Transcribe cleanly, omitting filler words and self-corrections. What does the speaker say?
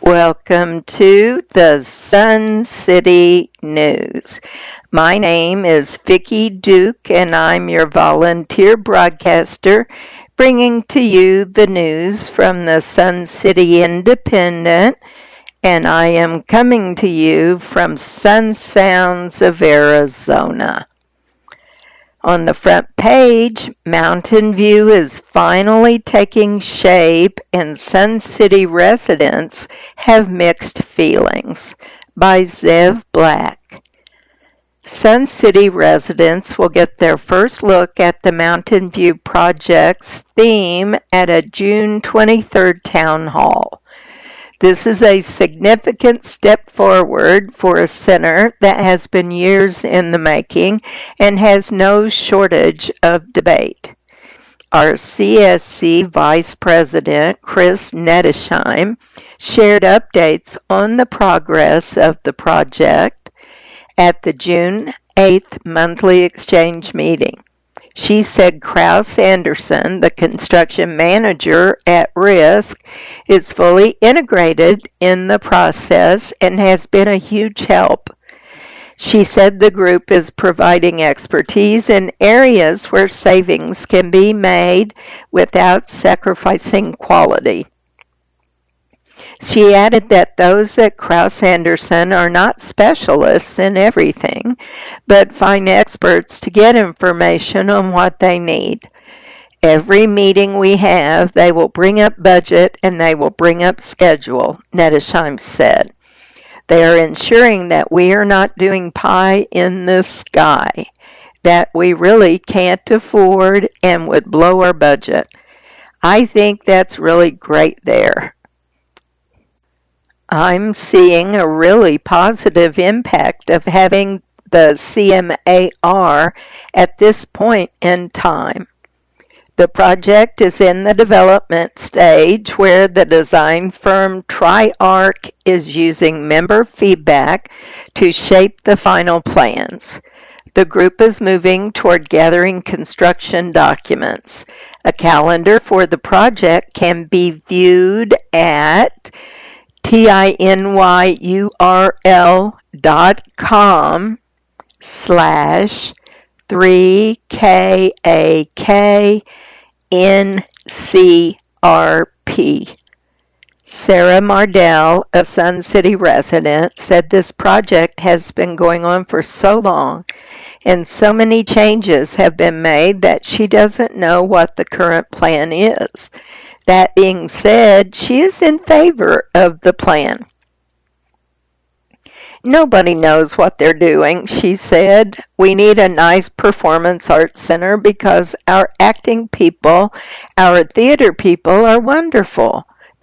Welcome to the Sun City News. My name is Vicki Duke and I'm your volunteer broadcaster bringing to you the news from the Sun City Independent, and I am coming to you from Sun Sounds of Arizona. On the front page, Mountain View is finally taking shape and Sun City residents have mixed feelings, by Zev Black. Sun City residents will get their first look at the Mountain View project's theme at a June 23rd town hall. This is a significant step forward for a center that has been years in the making and has no shortage of debate. Our CSC Vice President, Chris Nettesheim, shared updates on the progress of the project at the June 8th monthly exchange meeting. She said Kraus Anderson, the construction manager at Risk, is fully integrated in the process and has been a huge help. She said the group is providing expertise in areas where savings can be made without sacrificing quality. She added that those at Kraus Anderson are not specialists in everything, but find experts to get information on what they need. Every meeting we have, they will bring up budget and they will bring up schedule, Nettesheim said. They are ensuring that we are not doing pie in the sky, that we really can't afford and would blow our budget. I think that's really great there. I'm seeing a really positive impact of having the CMAR at this point in time. The project is in the development stage where the design firm TriArc is using member feedback to shape the final plans. The group is moving toward gathering construction documents. A calendar for the project can be viewed at tinyurl.com/3kakNCRP. Sarah Mardell, a Sun City resident, said this project has been going on for so long and so many changes have been made that she doesn't know what the current plan is. That being said, she is in favor of the plan. Nobody knows what they're doing, she said. We need a nice performance arts center because our acting people, our theater people are wonderful.